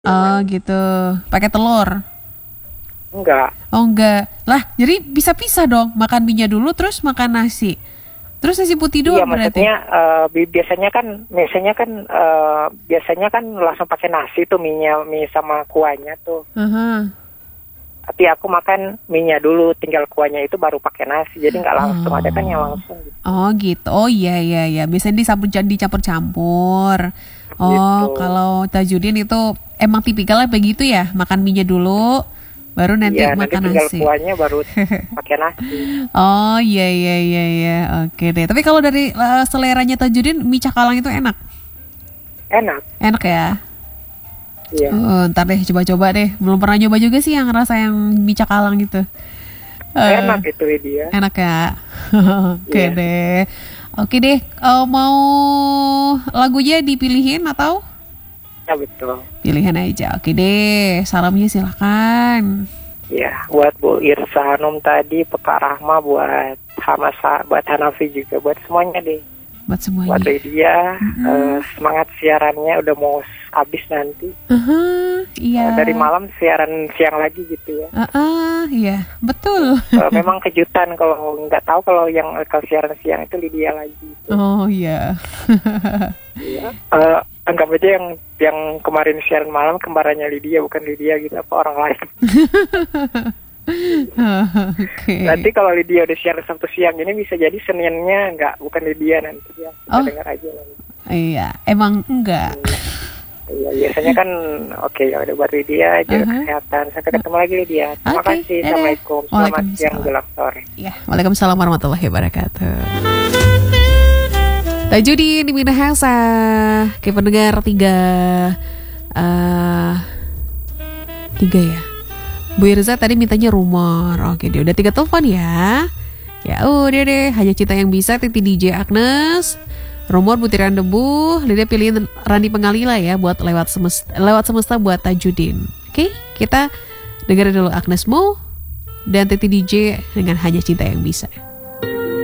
Oh gitu. Pakai telur? Enggak. Oh enggak. Lah, jadi bisa pisah dong. Makan mie-nya dulu terus makan nasi. Terus nasi putih Iya, doang berarti. maksudnya biasanya kan langsung pakai nasi tuh mie sama kuahnya tuh. Aha. Tapi aku makan mie-nya dulu, tinggal kuahnya itu baru pakai nasi. Jadi nggak langsung, ada kan yang langsung gitu. Oh gitu. Oh iya iya iya. Biasanya dicampur-campur. Oh, Gitu. kalau Tajudin itu emang tipikalnya begitu ya, makan mie-nya dulu, baru nanti Iya, nanti makan tinggal nasi. kuahnya baru pakai nasi. Oh iya iya iya iya. Oke deh. Tapi kalau dari seleranya Tajudin, mie cakalang itu enak. Enak. Enak ya. Iya. Ntar deh coba-coba deh. Belum pernah nyoba juga sih yang rasa yang mie cakalang gitu. Enak itu dia. Enak ya. Oke Iya. deh. Oke deh. Mau lagunya dipilihin atau? Ya betul. Pilihan aja. Oke deh. Salamnya silakan. Ya, buat Bu Irsa Hanum tadi, Pekak Rahma, buat Hamasa, buat Hanafi juga, buat semuanya deh. Buat semuanya. Buat Lydia, semangat siarannya udah mau habis nanti. Iya. Dari malam siaran siang lagi gitu ya. Iya, betul. Memang kejutan kalau nggak tahu kalau siaran siang itu Lydia lagi. Gitu. Oh iya. Iya. Anggap aja yang kemarin siaran malam kembarannya Lydia, bukan Lydia gitu, apa orang lain. Oke. Nanti kalau Lydia udah siaran Sabtu siang ini bisa jadi Seninnya bukan Lydia nanti ya. Kita dengar aja nanti. Iya, emang enggak. Iya, biasanya kan oke ya udah buat Lydia jaga kesehatan. Sampai ketemu lagi Lydia. Terima Oke, kasih. dadah. Assalamualaikum. Selamat Waalaikumsalam. siang menjelang sore. Ya, waalaikumsalam warahmatullahi wabarakatuh. Tajudin di Minahasa, kayak pendengar tiga ya. Bu Irza tadi mintanya rumor. Oke, dia udah 3 telepon ya. Ya udah deh, hanya cinta yang bisa. Titi DJ Agnes, rumor butiran debu. Lidia pilihin Rani Pengalila ya buat lewat semesta buat Tajudin. Oke, kita dengerin dulu Agnes Mo dan Titi DJ dengan hanya cinta yang bisa.